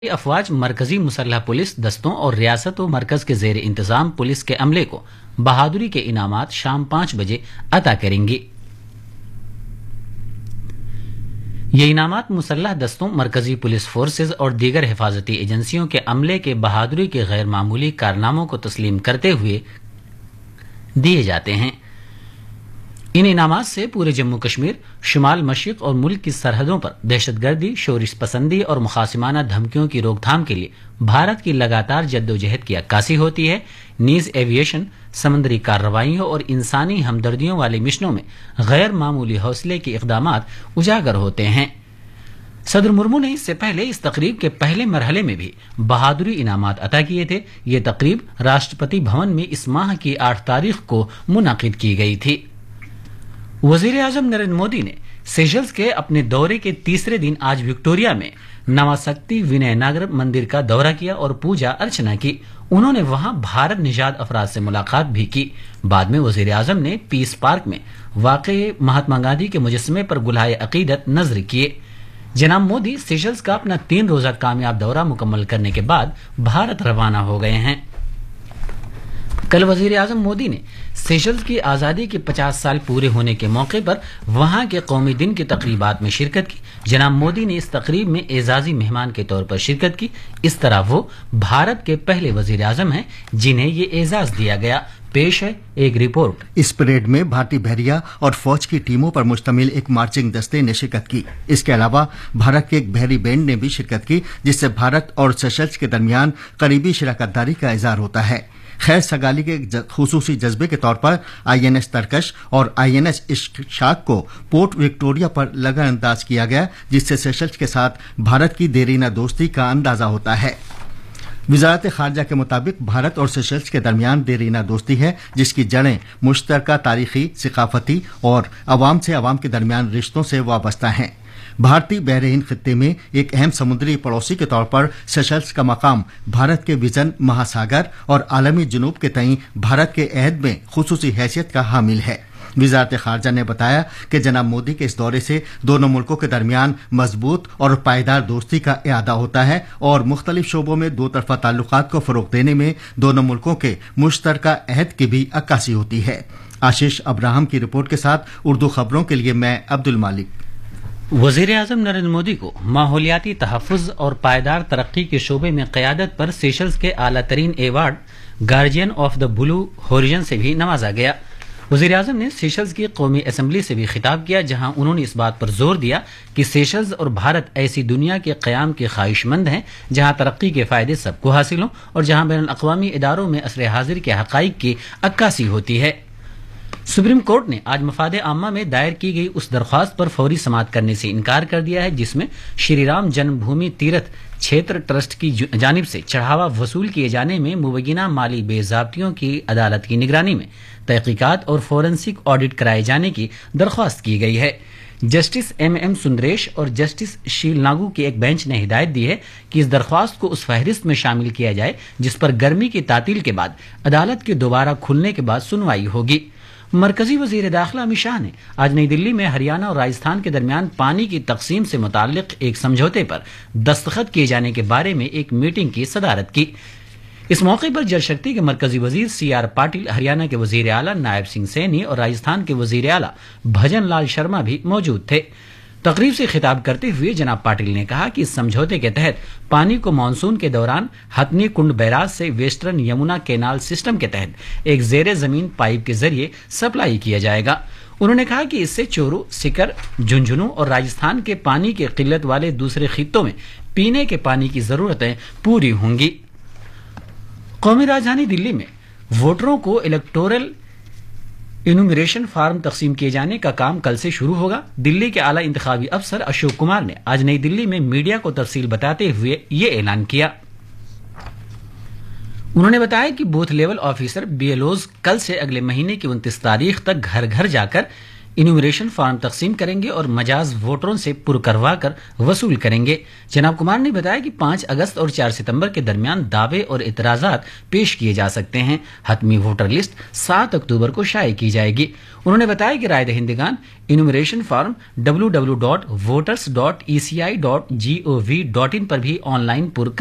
افواج مرکزی مسلح پولیس دستوں اور ریاست و مرکز کے زیر انتظام پولیس کے عملے کو بہادری کے انعامات شام 5 بجے عطا کریں گی۔ یہ انعامات مسلح دستوں، مرکزی پولیس فورسز اور دیگر حفاظتی ایجنسیوں کے عملے کے بہادری کے غیر معمولی کارناموں کو تسلیم کرتے ہوئے دیے جاتے ہیں۔ ان انعامات سے پورے جموں کشمیر، شمال مشرق اور ملک کی سرحدوں پر دہشت گردی، شورش پسندی اور مخاصمانہ دھمکیوں کی روک تھام کے لیے بھارت کی لگاتار جدوجہد کی عکاسی ہوتی ہے۔ نیز ایویشن، سمندری کارروائیوں اور انسانی ہمدردیوں والے مشنوں میں غیر معمولی حوصلے کے اقدامات اجاگر ہوتے ہیں۔ صدر مرمو نے اس سے پہلے اس تقریب کے پہلے مرحلے میں بھی بہادری انعامات عطا کیے تھے۔ یہ تقریب راشٹرپتی بھون میں اس ماہ کی 8 تاریخ کو منعقد کی گئی تھی۔ وزیر اعظم نریندر مودی نے سیشلز کے اپنے دورے کے تیسرے دن آج وکٹوریا میں نواسکتی ونے ناگر مندر کا دورہ کیا اور پوجا ارچنا کی۔ انہوں نے وہاں بھارت نژاد افراد سے ملاقات بھی کی۔ بعد میں وزیر اعظم نے پیس پارک میں واقع مہاتما گاندھی کے مجسمے پر گلہائے عقیدت نذر کیے۔ جناب مودی سیشلز کا اپنا 3 روزہ کامیاب دورہ مکمل کرنے کے بعد بھارت روانہ ہو گئے ہیں۔ کل وزیر اعظم مودی نے سیشلز کی آزادی کے 50 سال پورے ہونے کے موقع پر وہاں کے قومی دن کی تقریبات میں شرکت کی۔ جناب مودی نے اس تقریب میں اعزازی مہمان کے طور پر شرکت کی۔ اس طرح وہ بھارت کے پہلے وزیر اعظم ہیں جنہیں یہ اعزاز دیا گیا۔ پیش ہے ایک رپورٹ۔ اس پریڈ میں بھارتی بحریہ اور فوج کی ٹیموں پر مشتمل ایک مارچنگ دستے نے شرکت کی۔ اس کے علاوہ بھارت کے ایک بحری بینڈ نے بھی شرکت کی، جس سے بھارت اور سیشلز کے درمیان قریبی شراکت داری کا اظہار ہوتا ہے۔ خیر سگالی کے خصوصی جذبے کے طور پر INS ترکش اور INS اشاک کو پورٹ وکٹوریا پر لگا انداز کیا گیا، جس سے سیشلز کے ساتھ بھارت کی دیرینہ دوستی کا اندازہ ہوتا ہے۔ وزارت خارجہ کے مطابق بھارت اور سیشلز کے درمیان دیرینہ دوستی ہے، جس کی جڑیں مشترکہ تاریخی، ثقافتی اور عوام سے عوام کے درمیان رشتوں سے وابستہ ہیں۔ بھارتی بحر ہند خطے میں ایک اہم سمندری پڑوسی کے طور پر سیشلز کا مقام بھارت کے ویژن مہاساگر اور عالمی جنوب کے تئیں بھارت کے عہد میں خصوصی حیثیت کا حامل ہے۔ وزارت خارجہ نے بتایا کہ جناب مودی کے اس دورے سے دونوں ملکوں کے درمیان مضبوط اور پائیدار دوستی کا اعادہ ہوتا ہے اور مختلف شعبوں میں دو طرفہ تعلقات کو فروغ دینے میں دونوں ملکوں کے مشترکہ عہد کی بھی عکاسی ہوتی ہے۔ آشیش ابراہم کی رپورٹ کے ساتھ اردو خبروں کے لیے میں عبد المالک۔ وزیر اعظم نریندر مودی کو ماحولیاتی تحفظ اور پائیدار ترقی کے شعبے میں قیادت پر سیشلز کے اعلیٰ ترین award guardian of the blue horizon سے بھی نوازا گیا۔ وزیر اعظم نے سیشلز کی قومی اسمبلی سے بھی خطاب کیا، جہاں انہوں نے اس بات پر زور دیا کہ سیشلز اور بھارت ایسی دنیا کے قیام کے خواہش مند ہیں جہاں ترقی کے فائدے سب کو حاصل ہوں اور جہاں بین الاقوامی اداروں میں عصر حاضر کے حقائق کی عکاسی ہوتی ہے۔ سپریم کورٹ نے آج مفاد عامہ میں دائر کی گئی اس درخواست پر فوری سماعت کرنے سے انکار کر دیا ہے جس میں شری رام جنم بھومی تیرتھ چھیتر ٹرسٹ کی جانب سے چڑھاوا وصول کیے جانے میں مبینہ مالی بے ضابطگیوں کی عدالت کی نگرانی میں تحقیقات اور فورنسک آڈٹ کرائے جانے کی درخواست کی گئی ہے۔ جسٹس M سندریش اور جسٹس شیل ناگو کی ایک بینچ نے ہدایت دی ہے کہ اس درخواست کو اس فہرست میں شامل کیا جائے جس پر گرمی کی تعطیل کے بعد عدالت کے دوبارہ کھلنے کے بعد سنوائی ہوگی۔ مرکزی وزیر داخلہ امت شاہ نے آج نئی دلی میں ہریانہ اور راجستھان کے درمیان پانی کی تقسیم سے متعلق ایک سمجھوتے پر دستخط کیے جانے کے بارے میں ایک میٹنگ کی صدارت کی۔ اس موقع پر جل شکتی کے مرکزی وزیر CR پاٹل، ہریانہ کے وزیر اعلیٰ نائب سنگھ سینی اور راجستھان کے وزیر اعلیٰ بھجن لال شرما بھی موجود تھے۔ تقریب سے خطاب کرتے ہوئے جناب پاٹل نے کہا کہ اس سمجھوتے کے تحت پانی کو مانسون کے دوران ہتنی کنڈ بیراج سے ویسٹرن یمنا کینال سسٹم کے تحت ایک زیر زمین پائپ کے ذریعے سپلائی کیا جائے گا۔ انہوں نے کہا کہ اس سے چورو، سکر، جھنجھنو اور راجستھان کے پانی کی قلت والے دوسرے خطوں میں پینے کے پانی کی ضرورتیں پوری ہوں گی۔ قومی راجدھانی دلی میں ووٹروں کو الیکٹورل انومریشن فارم تقسیم کیے جانے کا کام کل سے شروع ہوگا۔ دلی کے اعلیٰ انتخابی افسر اشوک کمار نے آج نئی دلی میں میڈیا کو تفصیل بتاتے ہوئے یہ اعلان کیا۔ انہوں نے بتایا کہ بوتھ لیول آفیسر BLOز کل سے اگلے مہینے کی 29 تاریخ تک گھر گھر جا کر इन्यूमरेशन फॉर्म तकसीम करेंगे और मजाज वोटरों से पुर करवा कर वसूल करेंगे। जनाब कुमार ने बताया कि 5 अगस्त और 4 सितंबर के दरमियान दावे और इतराजात पेश किए जा सकते हैं। हतमी वोटर लिस्ट 7 अक्टूबर को शाये की जाएगी। उन्होंने बताया कि राय दहिंदगान इन्यूमरेशन फॉर्म www.voters.eci.gov.in पर भी ऑनलाइन पुर